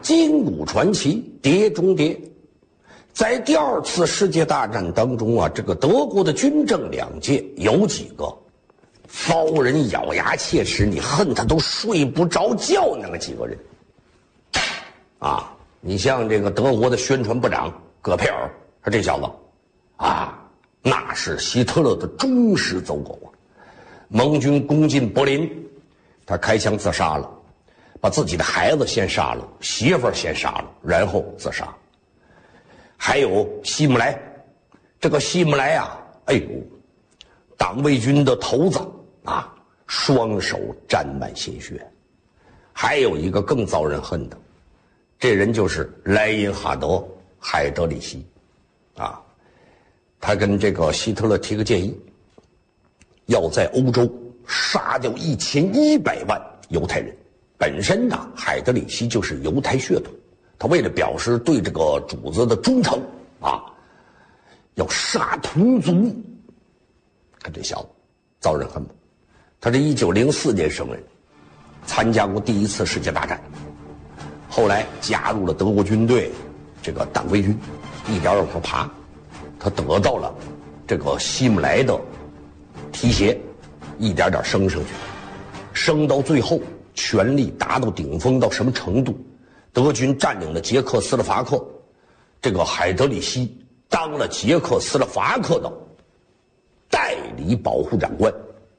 金谷传奇，碟中谍。在第二次世界大战当中啊，这个德国的军政两界有几个遭人咬牙切齿，你恨他都睡不着觉那么几个人啊。你像这个德国的宣传部长戈培尔，他这小子啊，那是希特勒的忠实走狗啊。盟军攻进柏林，他开枪自杀了，把自己的孩子先杀了，媳妇儿先杀了，然后自杀。还有希姆莱，这个希姆莱啊，哎呦，党卫军的头子啊，双手沾满鲜血。还有一个更遭人恨的，这人就是莱因哈德·海德里希啊，他跟这个希特勒提个建议，要在欧洲杀掉1100万犹太人。本身呢，海德里希就是犹太血统，他为了表示对这个主子的忠诚啊，要杀同族。看这小子遭人恨不？他是1904年生人，参加过第一次世界大战，后来加入了德国军队这个党卫军，一点往上爬，他得到了这个希姆莱的提携，一点点升上去，升到最后权力达到顶峰到什么程度？德军占领了捷克斯洛伐克，这个海德里希当了捷克斯洛伐克的代理保护长官。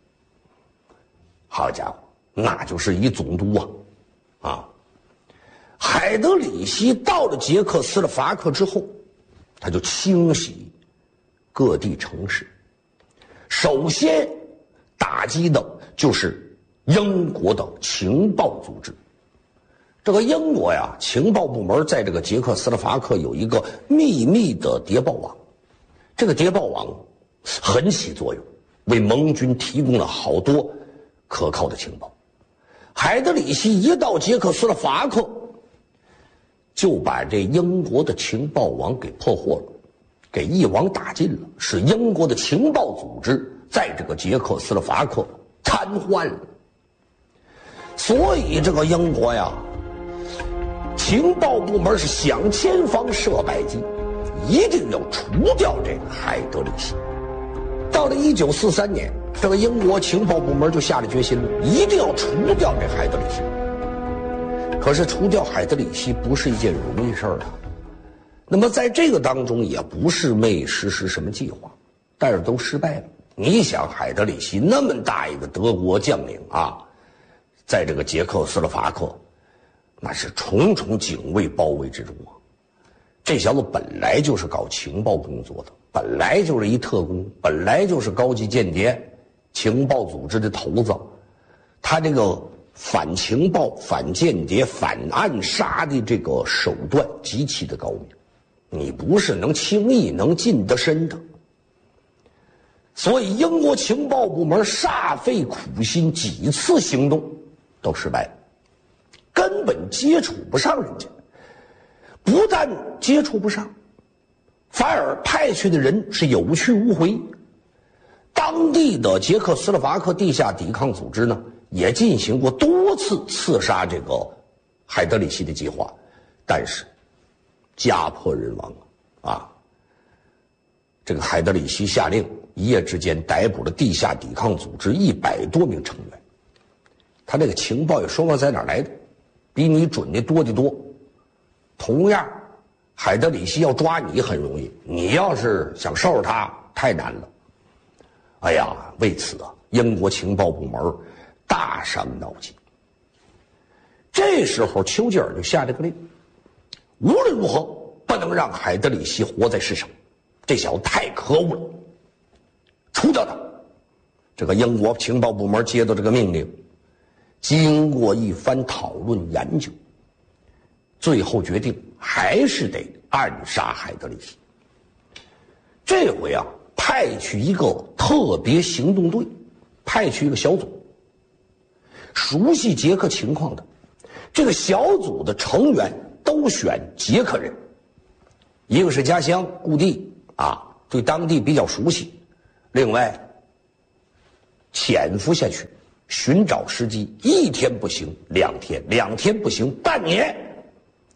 好家伙，那就是一总督啊！海德里希到了捷克斯洛伐克之后，他就清洗各地城市，首先打击的就是英国的情报组织。这个英国呀，情报部门在这个捷克斯洛伐克有一个秘密的谍报网，这个谍报网很起作用，为盟军提供了好多可靠的情报。海德里希一到捷克斯洛伐克，就把这英国的情报网给破获了，给一网打尽了，使英国的情报组织在这个捷克斯洛伐克瘫痪了。所以这个英国呀，情报部门是想千方设百计，一定要除掉这个海德里希。到了1943年，这个英国情报部门就下了决心了，一定要除掉这海德里希。可是除掉海德里希不是一件容易事儿啊。那么在这个当中也不是没实施什么计划，但是都失败了。你想海德里希那么大一个德国将领啊，在这个捷克斯洛伐克那是重重警卫包围之中啊。这小子本来就是搞情报工作的，本来就是一特工，本来就是高级间谍，情报组织的头子。他这个反情报、反间谍、反暗杀的这个手段极其的高明，你不是能轻易能近得身的。所以英国情报部门煞费苦心，几次行动都失败了，根本接触不上人家。不但接触不上，反而派去的人是有去无回。当地的捷克斯洛伐克地下抵抗组织呢，也进行过多次刺杀这个海德里希的计划，但是家破人亡啊！这个海德里希下令一夜之间逮捕了地下抵抗组织100多名成员。他这个情报也说不上在哪儿来的，比你准的多得多。同样，海德里希要抓你很容易，你要是想收拾他太难了。哎呀，为此啊，英国情报部门大伤脑筋。这时候丘吉尔就下了个令，无论如何不能让海德里希活在世上，这小子太可恶了，除掉他。这个英国情报部门接到这个命令，经过一番讨论研究，最后决定还是得暗杀海德里希。这回啊，派去一个特别行动队，派去一个小组，熟悉捷克情况的。这个小组的成员都选捷克人，一个是家乡故地啊，对当地比较熟悉，另外潜伏下去寻找时机，1天不行2天，2天不行半年，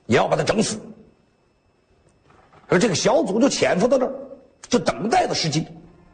也要把他整死。而这个小组就潜伏到这儿，就等待的时机。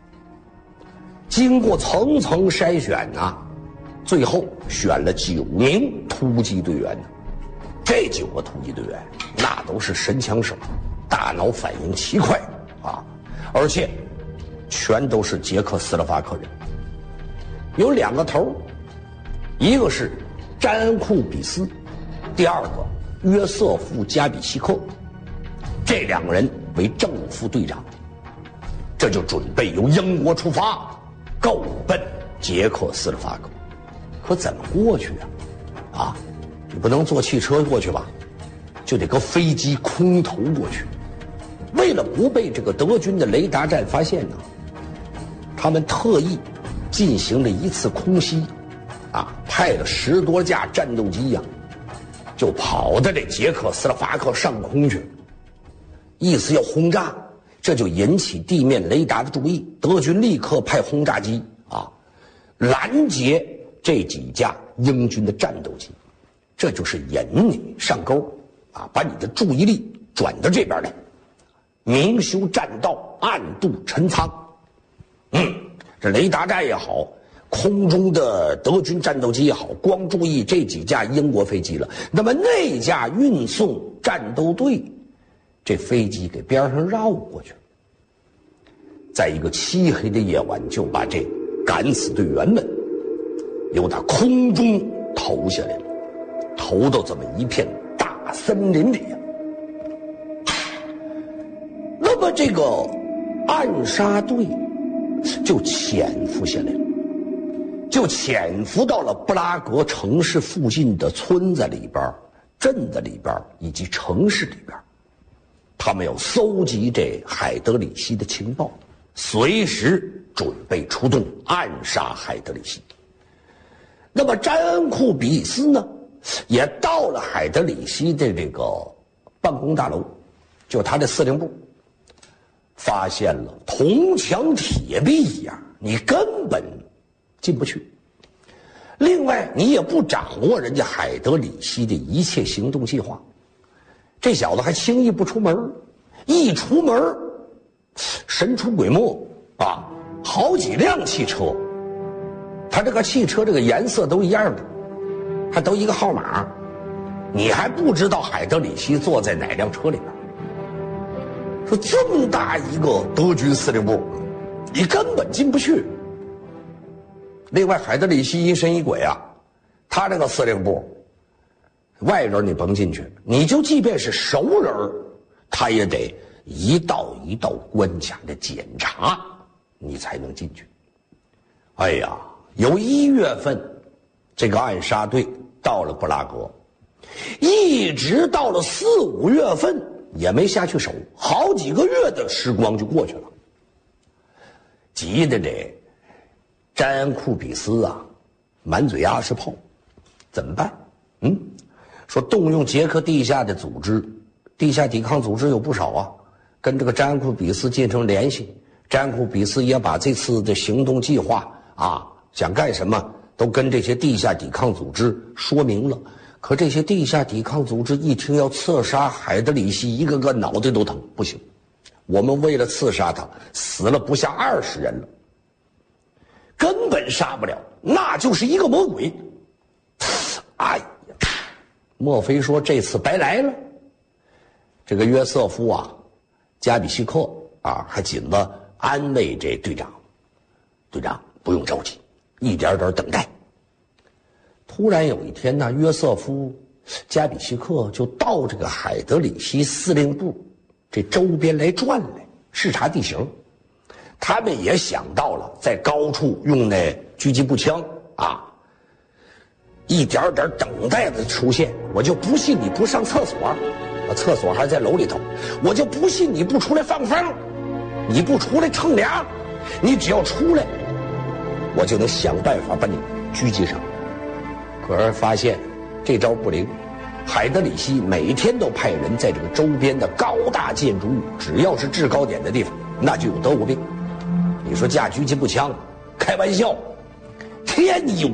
经过层层筛选最后选了9名突击队员这9个突击队员那都是神枪手，大脑反应奇快而且全都是捷克斯洛伐克人。有2个头，一个是詹恩库比斯，第2个约瑟夫加比西克，这2个人为正副队长，这就准备由英国出发，够奔捷克斯洛伐克。可怎么过去你不能坐汽车过去吧，就得搁飞机空投过去。为了不被这个德军的雷达站发现他们特意进行了一次空袭派了10多架战斗机就跑到这捷克斯洛伐克上空去，意思要轰炸。这就引起地面雷达的注意，德军立刻派轰炸机拦截这几架英军的战斗机，这就是引你上钩把你的注意力转到这边来，明修栈道，暗度陈仓。这雷达站也好，空中的德军战斗机也好，光注意这几架英国飞机了，那么那架运送战斗队这飞机给边上绕过去了，在一个漆黑的夜晚就把这敢死队员们由他空中投下来了，投到这么一片大森林里那么这个暗杀队就潜伏下来了，就潜伏到了布拉格城市附近的村子里边、镇子里边以及城市里边，他们要搜集这海德里希的情报，随时准备出动暗杀海德里希。那么詹恩库比斯呢，也到了海德里希的这个办公大楼，就他的司令部，发现了铜墙铁壁一样，你根本进不去。另外，你也不掌握人家海德里希的一切行动计划。这小子还轻易不出门，一出门神出鬼没好几辆汽车，他这个汽车这个颜色都一样的，还都一个号码，你还不知道海德里希坐在哪辆车里边。说这么大一个德军司令部，你根本进不去。另外，海德里希疑神疑鬼他这个司令部外人你甭进去，你就即便是熟人他也得一道一道关卡的检查，你才能进去。由1月份这个暗杀队到了布拉格，一直到了4、5月份也没下去手，好几个月的时光就过去了。急的这詹恩库比斯满嘴阿是炮，怎么办？说动用捷克地下的组织，地下抵抗组织有不少跟这个詹恩库比斯进行联系。詹恩库比斯也把这次的行动计划想干什么都跟这些地下抵抗组织说明了。可这些地下抵抗组织一听要刺杀海德里希，一个个脑袋都疼，不行，我们为了刺杀他死了不下20人了，根本杀不了，那就是一个魔鬼。莫非说这次白来了？这个约瑟夫加比西克还紧着安慰这队长，队长不用着急，一点点等待。突然有一天呢，约瑟夫加比西克就到这个海德里希司令部这周边来转来，视察地形。他们也想到了在高处用那狙击步枪一点点等待的出现。我就不信你不上厕所，厕所还在楼里头，我就不信你不出来放风，你不出来乘凉，你只要出来，我就能想办法把你狙击上。可是发现这招不灵，海德里希每天都派人在这个周边的高大建筑物，只要是制高点的地方，那就有德国兵。你说架狙击步枪，开玩笑，天有